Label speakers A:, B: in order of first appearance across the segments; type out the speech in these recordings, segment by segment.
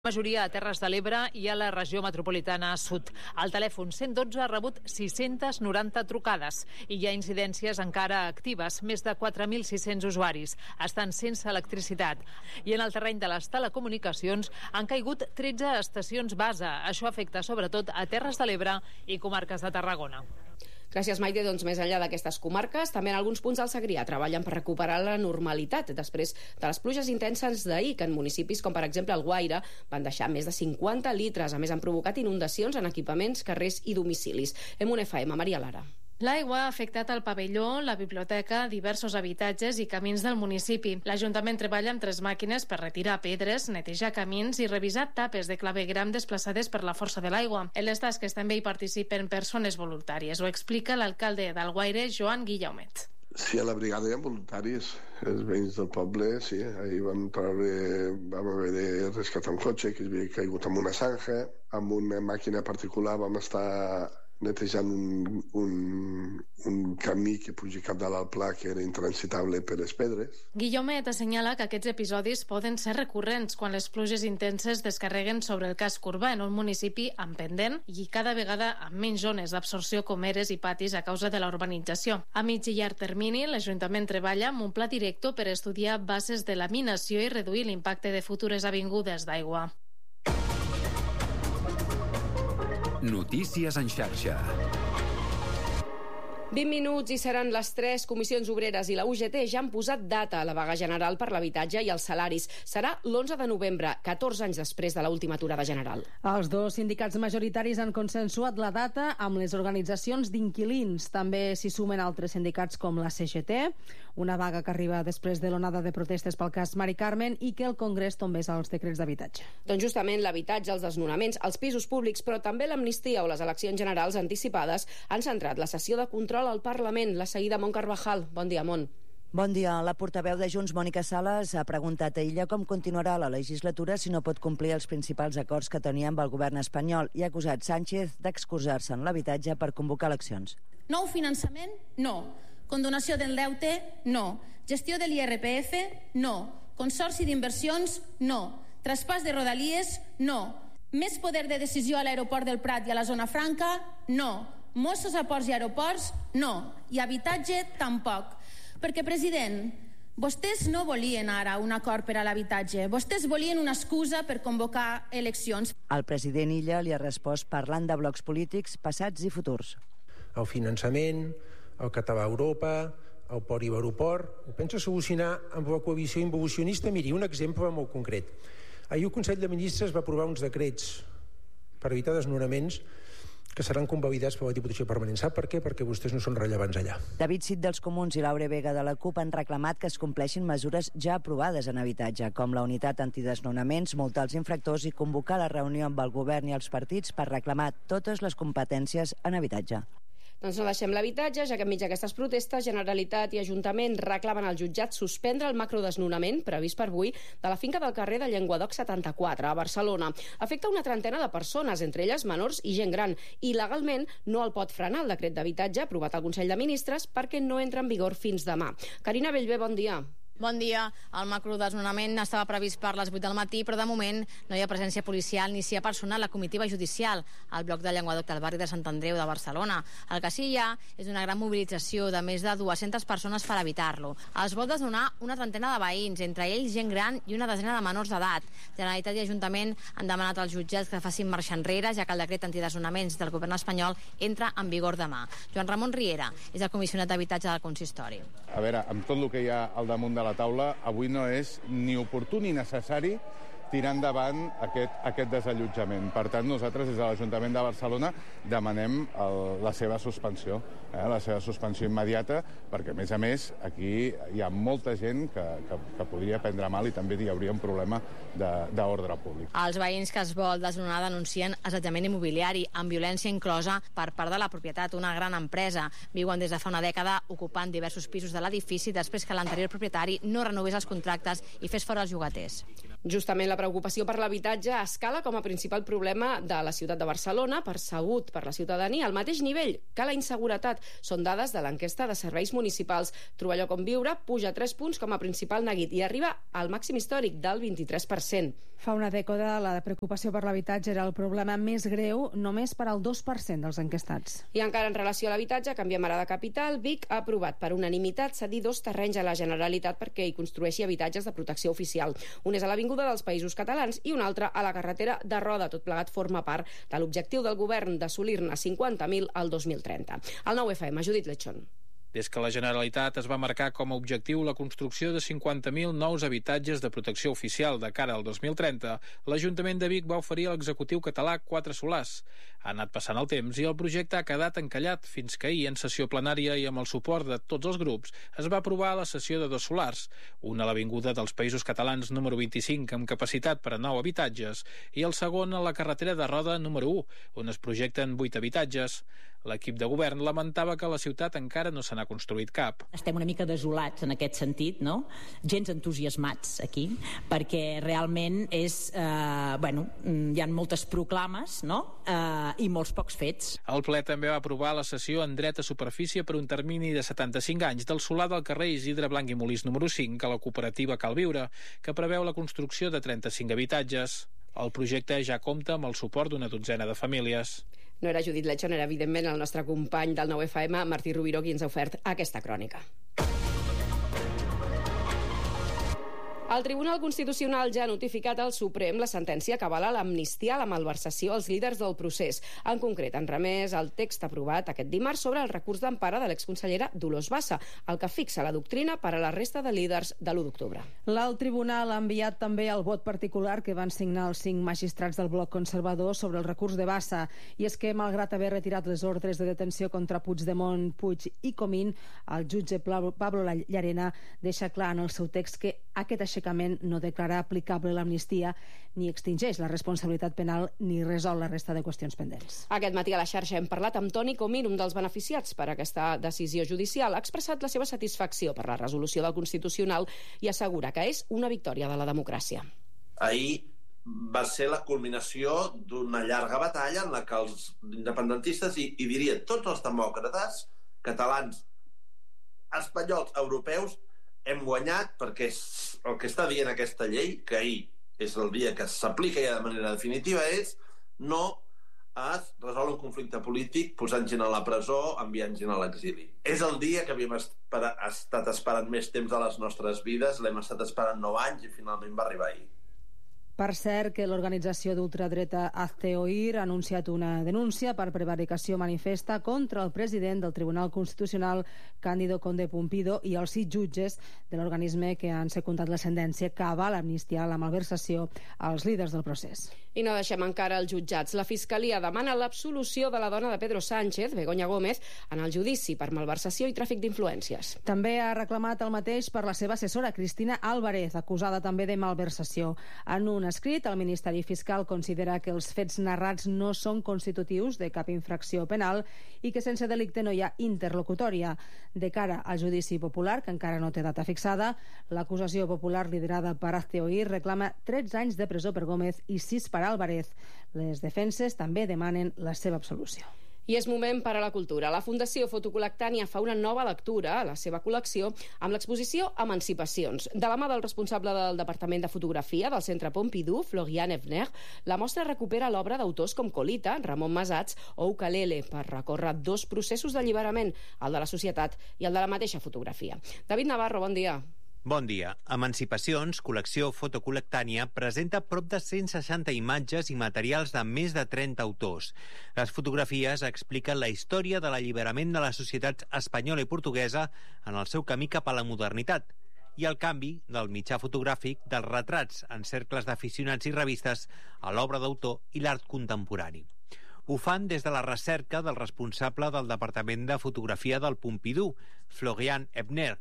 A: Majoria a Terres de l'Ebre i a la regió metropolitana sud. El telèfon 112 ha rebut 690 trucades i hi ha incidències encara actives. Més de 4.600 usuaris estan sense electricitat. I en el terreny de les telecomunicacions han caigut 13 estacions base. Això afecta sobretot a Terres de l'Ebre i comarques de Tarragona.
B: Gràcies, Maite. Doncs més enllà d'aquestes comarques, també en alguns punts del Segrià treballen per recuperar la normalitat després de les pluges intenses d'ahir, que en municipis com per exemple el Guaire van deixar més de 50 litres. A més, han provocat inundacions en equipaments, carrers i domicilis. M1 FM, Maria Lara.
C: L'aigua ha afectat el pavelló, la biblioteca, diversos habitatges i camins del municipi. L'Ajuntament treballa amb 3 màquines per retirar pedres, netejar camins i revisar tapes de clavegueram desplaçades per la força de l'aigua. En les tasques també hi participen persones voluntàries. Ho explica l'alcalde d'Alguaire, Joan Guillaumet.
D: Sí, a la brigada hi ha voluntaris, els veïns del poble, sí. Ahir vam haver de rescatar un cotxe que havia caigut en una zanja, amb una màquina particular vam estar netejant un camí que puja cap dalt al pla que era intransitable per les pedres.
C: Guillaumet assenyala que aquests episodis poden ser recurrents quan les pluges intenses descarreguen sobre el casc urbà en un municipi amb pendent i cada vegada amb menys zones d'absorció com eres i patis a causa de la urbanització. A mig i llarg termini, l'Ajuntament treballa amb un pla director per estudiar bases de laminació i reduir l'impacte de futures avingudes d'aigua.
E: Notícies en xarxa.
B: 20 minuts i seran les 3. Comissions Obreres i la UGT ja han posat data a la vaga general per l'habitatge i els salaris. Serà l'11 de novembre, 14 anys després de l'última aturada general.
F: Els 2 sindicats majoritaris han consensuat la data amb les organitzacions d'inquilins. També s'hi sumen altres sindicats com la CGT, una vaga que arriba després de l'onada de protestes pel cas Mari Carmen i que el Congrés tombés els decrets d'habitatge.
B: Doncs justament l'habitatge, els desnonaments, els pisos públics, però també l'amnistia o les eleccions generals anticipades han centrat la sessió de control al Parlament. La seguida Mont Carvajal. Bon dia, Mont.
G: Bon dia. La portaveu de Junts, Mònica Sales, ha preguntat a ella com continuarà la legislatura si no pot complir els principals acords que tenia amb el govern espanyol i ha acusat Sánchez d'excusar-se en l'habitatge per convocar eleccions.
H: Nou finançament? No. Condonació del deute? No. Gestió de l'IRPF? No. Consorci d'inversions? No. Traspàs de rodalies? No. Més poder de decisió a l'aeroport del Prat i a la zona franca? No. Mossos a ports i aeroports? No. I habitatge? Tampoc. Perquè, president, vostès no volien ara un acord per a l'habitatge. Vostès volien una excusa per convocar eleccions.
G: El president Illa li ha respost parlant de blocs polítics passats i futurs.
I: El finançament, el català a Europa, el port i l'aeroport, ho pensa solucionar amb la coalició involucionista? Miri, un exemple molt concret. Ahir el Consell de Ministres va aprovar uns decrets per evitar desnonaments que seran convalidats per la Diputació Permanent. Sap per què? Perquè vostès no són rellevants allà.
G: David Cid dels Comuns i Laura Vega de la CUP han reclamat que es compleixin mesures ja aprovades en habitatge, com la unitat antidesnonaments, multar els infractors i convocar la reunió amb el govern i els partits per reclamar totes les competències en habitatge.
B: Doncs no deixem l'habitatge, ja que enmig d'aquestes protestes, Generalitat i Ajuntament reclamen al jutjat suspendre el macrodesnonament previst per avui de la finca del carrer de Llenguadoc 74 a Barcelona. Afecta una trentena de persones, entre elles menors i gent gran, i legalment no el pot frenar el decret d'habitatge aprovat al Consell de Ministres perquè no entra en vigor fins demà. Carina Bellver, bon dia.
J: Bon dia. El macrodesnonament estava previst per les 8 del matí, però de moment no hi ha presència policial ni s'hi ha personat la comitiva judicial al bloc de Llenguadoc del barri de Sant Andreu de Barcelona. El que sí hi ha és una gran mobilització de més de 200 persones per evitar-lo. Els vol desnonar una trentena de veïns, entre ells gent gran i una desena de menors d'edat. Generalitat i Ajuntament han demanat als jutjats que facin marxa enrere, ja que el decret antidesnonaments del govern espanyol entra en vigor demà. Joan Ramon Riera és el comissionat d'habitatge del consistori.
K: A veure, amb tot el que hi ha al damunt de la taula, avui no és ni oportú ni necessari tirar endavant aquest desallotjament. Per tant, nosaltres des de l'Ajuntament de Barcelona demanem la seva suspensió, la seva suspensió immediata, perquè, a més, aquí hi ha molta gent que podria prendre mal i també hi hauria un problema d'ordre públic.
J: Els veïns que es vol desnonar denuncien assetjament immobiliari, amb violència inclosa per part de la propietat, una gran empresa. Viuen des de fa una dècada ocupant diversos pisos de l'edifici després que l'anterior propietari no renovés els contractes i fes fora els llogaters.
B: Justament la preocupació per l'habitatge escala com a principal problema de la ciutat de Barcelona, percebut per la ciutadania al mateix nivell que la inseguretat. Són dades de l'enquesta de serveis municipals. Trobar lloc on viure puja 3 punts com a principal neguit i arriba al màxim històric del 23%.
F: Fa una dècada la preocupació per l'habitatge era el problema més greu només per al 2% dels enquestats.
B: I encara en relació a l'habitatge, canviem ara de capital. Vic ha aprovat per unanimitat cedir 2 terrenys a la Generalitat perquè hi construeixi habitatges de protecció oficial. Un és a l'Avinguda dels Països Catalans i un altre a la carretera de Roda. Tot plegat forma part de l'objectiu del govern d'assolir-ne 50.000 al 2030. Al 9FM, Judit Lechón.
E: Des que la Generalitat es va marcar com a objectiu la construcció de 50.000 nous habitatges de protecció oficial de cara al 2030, l'Ajuntament de Vic va oferir a l'executiu català 4 solars. Ha anat passant el temps i el projecte ha quedat encallat fins que ahir, en sessió plenària i amb el suport de tots els grups, es va aprovar la cessió de 2 solars, un a l'Avinguda dels Països Catalans número 25 amb capacitat per a 9 habitatges i el segon a la carretera de Roda número 1, on es projecten 8 habitatges. L'equip de govern lamentava que a la ciutat encara no se n'ha construït cap.
L: Estem una mica desolats en aquest sentit, no? Gens entusiasmats aquí, perquè realment és, hi ha moltes proclames, no? I molts pocs fets.
E: El ple també va aprovar la cessió en dret a superfície per un termini de 75 anys del solar del carrer Isidre Blanc i Molís número 5 a la cooperativa Cal Viure, que preveu la construcció de 35 habitatges. El projecte ja compta amb el suport d'una dotzena de famílies.
B: No era Judit Lechón, era evidentment el nostre company del 9FM, Martí Rubiró, qui ens ha ofert aquesta crònica. El Tribunal Constitucional ja ha notificat al Suprem la sentència que avala l'amnistia a la malversació als líders del procés. En concret, han remès el text aprovat aquest dimarts sobre el recurs d'empara de l'exconsellera Dolors Bassa, el que fixa la doctrina per a la resta de líders de l'1 d'octubre.
F: L'alt tribunal ha enviat també el vot particular que van signar els 5 magistrats del bloc conservador sobre el recurs de Bassa. I és que, malgrat haver retirat les ordres de detenció contra Puigdemont, Puig i Comín, el jutge Pablo Llarena deixa clar en el seu text que aquest aixecament no declara aplicable l'amnistia, ni extingeix la responsabilitat penal ni resol la resta de qüestions pendents.
B: Aquest matí a la xarxa hem parlat amb Toni Comín, un dels beneficiats per aquesta decisió judicial. Ha expressat la seva satisfacció per la resolució del Constitucional i assegura que és una victòria de la democràcia.
M: Ahir va ser la culminació d'una llarga batalla en la que els independentistes i diria tots els demòcrates catalans, espanyols, europeus, hem guanyat, perquè el que està dient aquesta llei, que ahir és el dia que s'aplica ja de manera definitiva, és no es resol un conflicte polític posant gent a la presó, enviant gent a l'exili. És el dia que havíem estat esperant més temps de les nostres vides, l'hem estat esperant 9 anys i finalment va arribar ahir.
F: Per cert, que l'organització d'ultradreta Hazte Oír ha anunciat una denúncia per prevaricació manifesta contra el president del Tribunal Constitucional, Cándido Conde Pumpido, i els 6 jutges de l'organisme que han secundat la sentència que avala amnistiar la malversació als líders del procés.
B: I no deixem encara els jutjats. La Fiscalia demana l'absolució de la dona de Pedro Sánchez, Begoña Gómez, en el judici per malversació i tràfic d'influències.
F: També ha reclamat el mateix per la seva assessora, Cristina Álvarez, acusada també de malversació. En un escrit, el Ministeri Fiscal considera que els fets narrats no són constitutius de cap infracció penal i que sense delicte no hi ha interlocutòria. De cara al judici popular, que encara no té data fixada, l'acusació popular liderada per Hazte Oír reclama 13 anys de presó per Gómez i 6 per Álvarez. Les defenses també demanen la seva absolució.
B: I és moment per a la cultura. La Fundació Fotocolectània fa una nova lectura a la seva col·lecció amb l'exposició Emancipacions. De la mà del responsable del Departament de Fotografia del Centre Pompidou, Florian Evner, la mostra recupera l'obra d'autors com Colita, Ramon Masats o Ukulele per recórrer 2 processos d'alliberament, el de la societat i el de la mateixa fotografia. David Navarro, bon dia.
N: Bon dia. Emancipacions, col·lecció fotocolectània, presenta prop de 160 imatges i materials de més de 30 autors. Les fotografies expliquen la història de l'alliberament de les societats espanyola i portuguesa en el seu camí cap a la modernitat i el canvi del mitjà fotogràfic dels retrats en cercles d'aficionats i revistes a l'obra d'autor i l'art contemporani. Ho fan des de la recerca del responsable del Departament de Fotografia del Pompidou, Florian Ebner.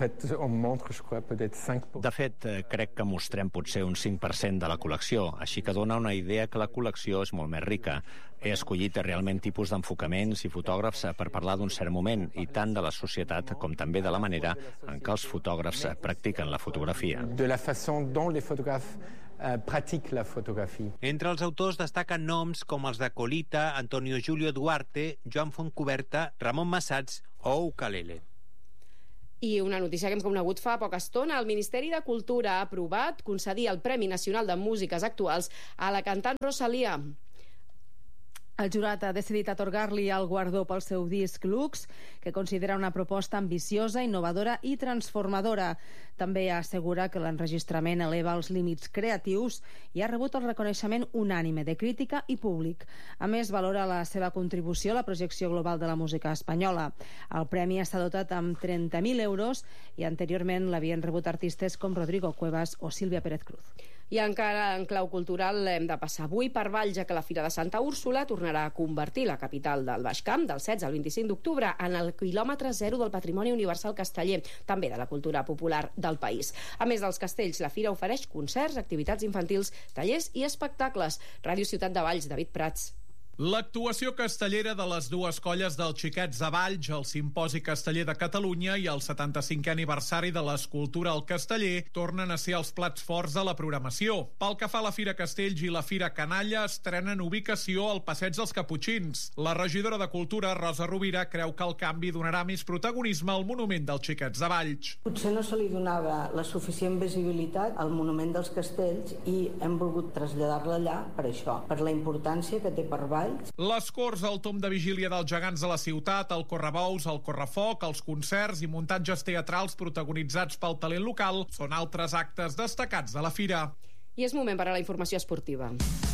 O: De fet, crec que mostrem potser un 5% de la col·lecció, així que dona una idea que la col·lecció és molt més rica. He escollit realment tipus d'enfocaments i fotògrafs per parlar d'un cert moment, i tant de la societat com també de la manera en què els fotògrafs practiquen la fotografia.
P: De la façon dont les photographes pratique la fotografia.
N: Entre els autors destaquen noms com els de Colita, Antonio Julio Duarte, Joan Fontcuberta, Ramon Massats o Ukalele.
B: I una notícia que hem conegut fa poca estona. El Ministeri de Cultura ha aprovat concedir el Premi Nacional de Músiques Actuals a la cantant Rosalía.
F: El jurat ha decidit atorgar-li el guardó pel seu disc Lux, que considera una proposta ambiciosa, innovadora i transformadora. També assegura que l'enregistrament eleva els límits creatius i ha rebut el reconeixement unànime de crítica i públic. A més, valora la seva contribució a la projecció global de la música espanyola. El premi està dotat amb 30.000 euros i anteriorment l'havien rebut artistes com Rodrigo Cuevas o Sílvia Pérez Cruz.
B: I encara en clau cultural hem de passar avui per Valls, ja que la Fira de Santa Úrsula tornarà a convertir la capital del Baix Camp del 16 al 25 d'octubre en el quilòmetre zero del patrimoni universal casteller, també de la cultura popular del país. A més dels castells, la Fira ofereix concerts, activitats infantils, tallers i espectacles. Ràdio Ciutat de Valls, David Prats.
Q: L'actuació castellera de les dues colles dels Xiquets de Valls, el Simposi Casteller de Catalunya i el 75è aniversari de l'Escultura al Casteller tornen a ser els plats forts de la programació. Pel que fa a la Fira Castells i la Fira Canalla, estrenen ubicació al Passeig dels Caputxins. La regidora de Cultura, Rosa Rovira, creu que el canvi donarà més protagonisme al monument dels Xiquets de Valls.
R: Potser no se li donava la suficient visibilitat al monument dels Castells i hem volgut traslladar-la allà per això, per la importància que té per Valls.
Q: Les corts, el tom de vigília dels gegants de la ciutat, el correbous, el correfoc, els concerts i muntatges teatrals protagonitzats pel talent local són altres actes destacats de la fira.
B: I és moment per a la informació esportiva,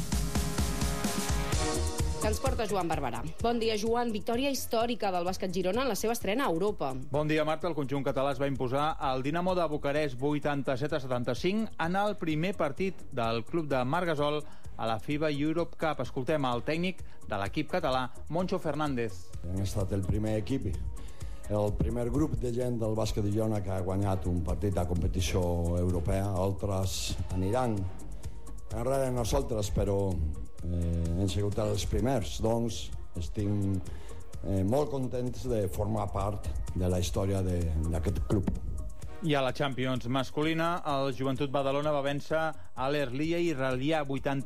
B: que ens porta Joan Barberà. Bon dia, Joan. Victòria històrica del bàsquet Girona en la seva estrena a Europa.
S: Bon dia, Marta. El conjunt català es va imposar al Dinamo de Bucarest 87-75 en el primer partit del club de Marc Gasol a la FIBA Europe Cup. Escoltem el tècnic de l'equip català, Moncho Fernández.
T: Hem estat el primer equip, el primer grup de gent del bàsquet de Girona que ha guanyat un partit de competició europea. Altres aniran enrere nosaltres, però hem sigut els primers. Doncs estic molt contents de formar part de la història d'aquest club.
S: I a la Champions masculina, el Joventut Badalona va vèncer a l'Erlia israelià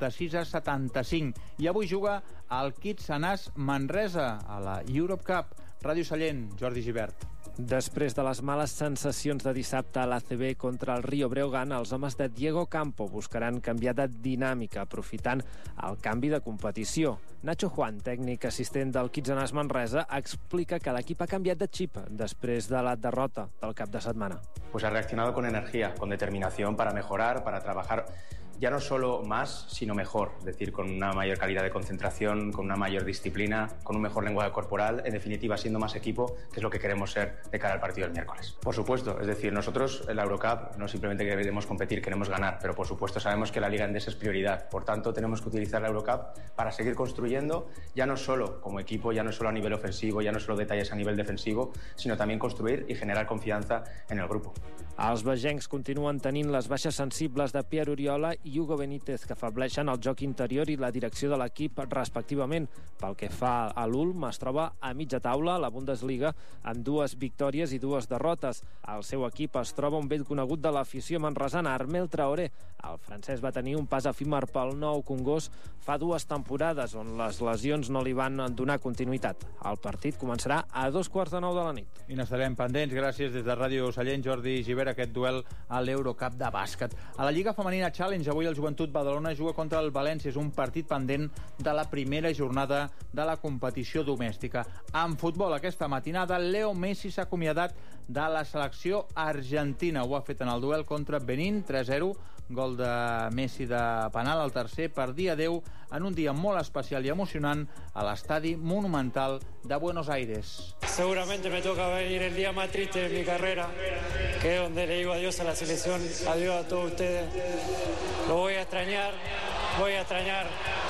S: 86-75 i avui juga al Kids Anas Manresa a la Europe Cup. Ràdio Sallent, Jordi Gibert.
U: Després de les males sensacions de dissabte a l'ACB contra el Rio Breogán, els homes de Diego Campo buscaran canviar de dinàmica, aprofitant el canvi de competició. Nacho Juan, tècnic assistent del Kids Anas Manresa, explica que l'equip ha canviat de xip després de la derrota del cap de setmana.
V: Pues ha reaccionado con energía, con determinación para mejorar, para trabajar ya no solo más, sino mejor, es decir, con una mayor calidad de concentración, con una mayor disciplina, con un mejor lenguaje corporal, en definitiva, siendo más equipo, que es lo que queremos ser de cara al partido del miércoles. Por supuesto, es decir, nosotros en la Eurocup no simplemente queremos competir, queremos ganar, pero por supuesto sabemos que la Liga Endesa es prioridad. Por tanto, tenemos que utilizar la Eurocup para seguir construyendo, ya no solo como equipo, ya no solo a nivel ofensivo, ya no solo detalles a nivel defensivo, sino también construir y generar confianza en el grupo.
U: Els vegencs continuen tenint les baixes sensibles de Pierre Oriola i Hugo Benítez, que afableixen el joc interior i la direcció de l'equip respectivament. Pel que fa a l'Ulm, es troba a mitja taula a la Bundesliga amb 2 victòries i 2 derrotes. El seu equip es troba un vell conegut de l'afició manresana, Armel Traoré. El francès va tenir un pas efímer pel Nou Congost fa 2 temporades, on les lesions no li van donar continuïtat. El partit començarà a 9:15 de la nit.
S: I n'estarem pendents. Gràcies des de Ràdio Sallent, Jordi Gibert, aquest duel a l'Eurocup de bàsquet. A la Lliga Femenina Challenge, avui el Joventut Badalona juga contra el València. És un partit pendent de la primera jornada de la competició domèstica. En futbol, aquesta matinada, Leo Messi s'ha acomiadat de la selecció argentina. Ho ha fet en el duel contra Benín, 3-0, gol de Messi de penal al tercer per dia 10, en un dia molt especial i emocionant a l'estadi Monumental de Buenos Aires.
W: Seguramente me toca venir el día más triste de mi carrera, que es donde le digo adiós a la selección, adiós a todos ustedes. Lo voy a extrañar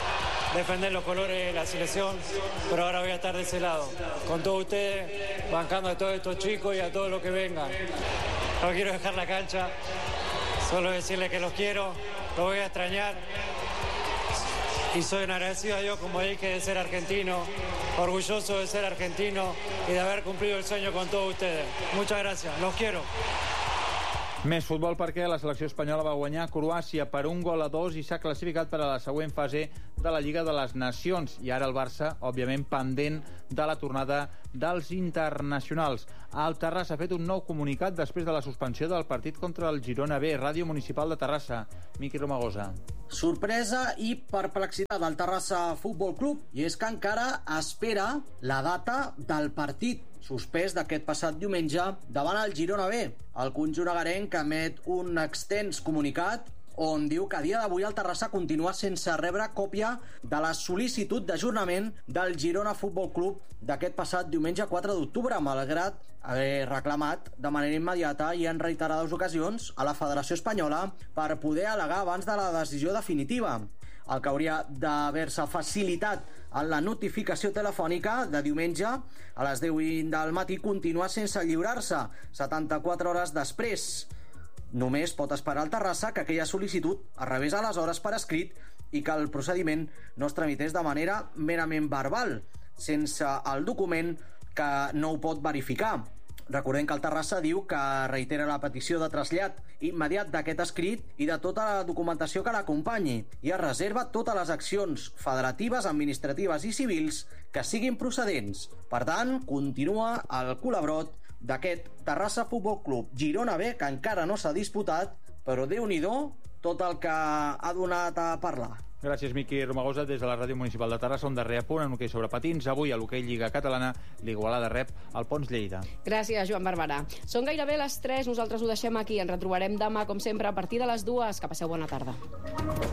W: defender los colores de la selección, pero ahora voy a estar de ese lado, con todos ustedes, bancando a todos estos chicos y a todos los que vengan. No quiero dejar la cancha, solo decirles que los quiero, los voy a extrañar. Y soy agradecido a Dios, como dije, de ser argentino, orgulloso de ser argentino y de haber cumplido el sueño con todos ustedes. Muchas gracias, los quiero.
S: Més futbol perquè la selecció espanyola va guanyar Croàcia per 1-2 i s'ha classificat per a la següent fase de la Lliga de les Nacions. I ara el Barça, òbviament, pendent de la tornada dels internacionals. El Terrassa ha fet un nou comunicat després de la suspensió del partit contra el Girona B. Ràdio Municipal de Terrassa. Miqui Romagosa.
A: Sorpresa i perplexitat del Terrassa Futbol Club, i és que encara espera la data del partit suspès d'aquest passat diumenge davant el Girona B. El conjunt agarenc emet un extens comunicat on diu que a dia d'avui el Terrassa continua sense rebre còpia de la sol·licitud d'ajornament del Girona Futbol Club d'aquest passat diumenge 4 d'octubre, malgrat haver reclamat de manera immediata i en reiterades ocasions a la Federació Espanyola per poder al·legar abans de la decisió definitiva. El que hauria d'haver-se facilitat en la notificació telefònica de diumenge a les 10 del matí continua sense lliurar-se 74 hores després. Només pot esperar el Terrassa que aquella sol·licitud es rebés aleshores per escrit i que el procediment no es tramités de manera merament verbal, sense el document que no ho pot verificar. Recordem que el Terrassa diu que reitera la petició de trasllat immediat d'aquest escrit i de tota la documentació que l'acompanyi i es reserva totes les accions federatives, administratives i civils que siguin procedents. Per tant, continua el culabrot d'aquest Terrassa Futbol Club Girona B, que encara no s'ha disputat, però Déu-n'hi-do tot el que ha donat a parlar.
S: Gràcies, Miqui Romagosa, des de la Ràdio Municipal de Terrassa, un darrer apunt en hoquei sobre patins. Avui a l'hoquei Lliga Catalana, l'Igualada rep el Pons Lleida.
B: Gràcies, Joan Barberà. Són gairebé les 3, nosaltres ho deixem aquí. Ens retrobarem demà, com sempre, a partir de les 2. Que passeu bona tarda.